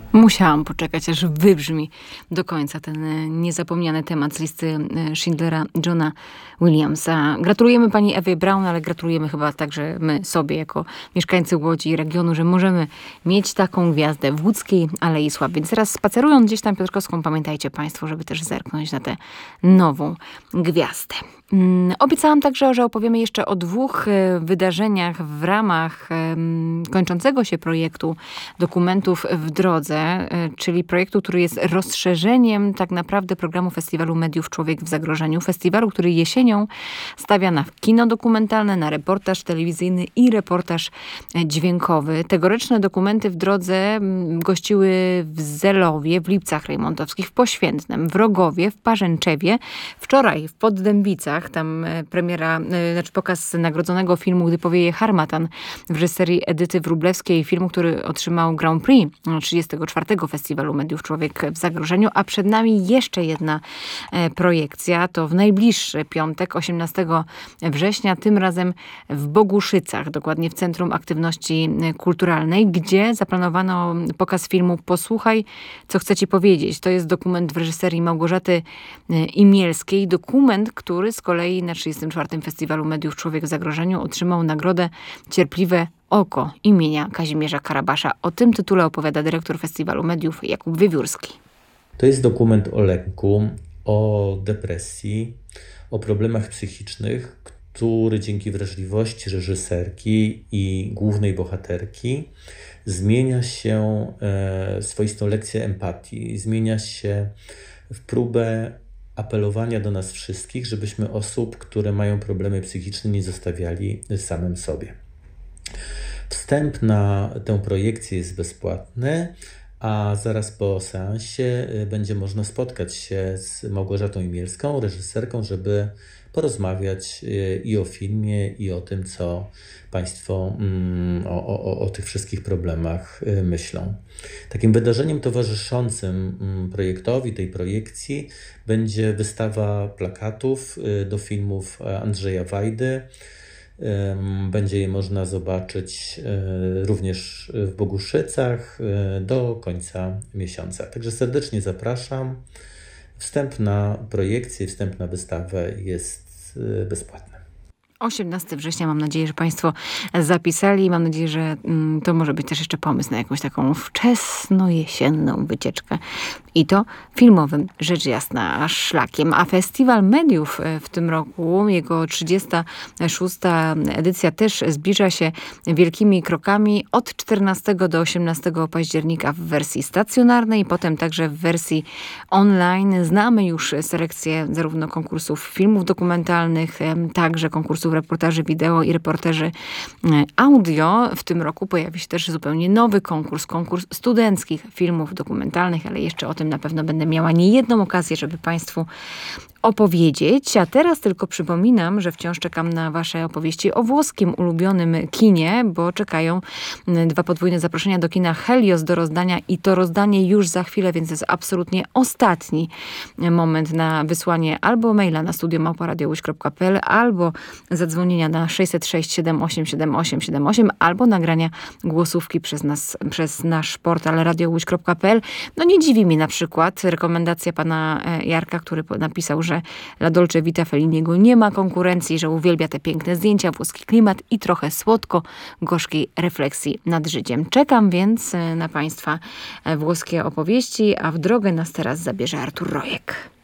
Musiałam poczekać, aż wybrzmi do końca ten niezapomniany temat z listy Schindlera Johna Williamsa. Gratulujemy pani Ewie Braun, ale gratulujemy chyba także my sobie, jako mieszkańcy Łodzi i regionu, że możemy mieć taką gwiazdę w łódzkiej Alei Sław. Więc teraz spacerując gdzieś tam Piotrkowską, pamiętajcie państwo, żeby też zerknąć na tę nową gwiazdę. Obiecałam także, że opowiemy jeszcze o 2 wydarzeniach w ramach kończącego się projektu Dokumentów w drodze, czyli projektu, który jest rozszerzeniem tak naprawdę programu Festiwalu Mediów Człowiek w Zagrożeniu. Festiwalu, który jesienią stawia na kino dokumentalne, na reportaż telewizyjny i reportaż dźwiękowy. Tegoroczne Dokumenty w drodze gościły w Zelowie, w Lipcach Rejmontowskich, w Poświętnem, w Rogowie, w Parzęczewie. Wczoraj w Poddębicach, tam pokaz nagrodzonego filmu Gdy powieje harmatan w reżyserii Edyty Wróblewskiej, filmu, który otrzymał Grand Prix 34. Festiwalu Mediów Człowiek w Zagrożeniu, a przed nami jeszcze jedna projekcja, to w najbliższy piątek, 18 września, tym razem w Boguszycach, dokładnie w Centrum Aktywności Kulturalnej, gdzie zaplanowano pokaz filmu Posłuchaj, co chcę ci powiedzieć. To jest dokument w reżyserii Małgorzaty Imielskiej, dokument, który z kolei na 34. Festiwalu Mediów Człowiek w Zagrożeniu otrzymał nagrodę Cierpliwe Oko imienia Kazimierza Karabasza. O tym tytule opowiada dyrektor Festiwalu Mediów Jakub Wiewiórski. To jest dokument o lęku, o depresji, o problemach psychicznych, który dzięki wrażliwości reżyserki i głównej bohaterki zmienia się swoistą lekcję empatii, zmienia się w próbę apelowania do nas wszystkich, żebyśmy osób, które mają problemy psychiczne, nie zostawiali samym sobie. Wstęp na tę projekcję jest bezpłatny, a zaraz po seansie będzie można spotkać się z Małgorzatą Imielską, reżyserką, żeby porozmawiać i o filmie, i o tym, co Państwo o tych wszystkich problemach myślą. Takim wydarzeniem towarzyszącym projektowi, tej projekcji, będzie wystawa plakatów do filmów Andrzeja Wajdy. Będzie je można zobaczyć również w Boguszycach do końca miesiąca. Także serdecznie zapraszam. Wstęp na projekcję, wstęp na wystawę jest bezpłatny. 18 września, mam nadzieję, że Państwo zapisali. Mam nadzieję, że to może być też jeszcze pomysł na jakąś taką wczesno-jesienną wycieczkę. I to filmowym, rzecz jasna, szlakiem. A Festiwal Mediów w tym roku, jego 36. edycja też zbliża się wielkimi krokami od 14 do 18 października w wersji stacjonarnej, potem także w wersji online. Znamy już selekcję zarówno konkursów filmów dokumentalnych, także konkursów reportaży wideo i reportaży audio. W tym roku pojawi się też zupełnie nowy konkurs studenckich filmów dokumentalnych, ale jeszcze o tym na pewno będę miała niejedną okazję, żeby Państwu opowiedzieć. A teraz tylko przypominam, że wciąż czekam na Wasze opowieści o włoskim ulubionym kinie, bo czekają 2 podwójne zaproszenia do kina Helios do rozdania i to rozdanie już za chwilę, więc to jest absolutnie ostatni moment na wysłanie albo maila na studio@radiołódź.pl, albo zadzwonienia na 606 78 78 78, albo nagrania głosówki przez nasz portal radiołódź.pl. No nie dziwi mi na przykład rekomendacja pana Jarka, który napisał, że La Dolce Vita Felliniego nie ma konkurencji, że uwielbia te piękne zdjęcia, włoski klimat i trochę słodko-gorzkiej refleksji nad życiem. Czekam więc na Państwa włoskie opowieści, a w drogę nas teraz zabierze Artur Rojek.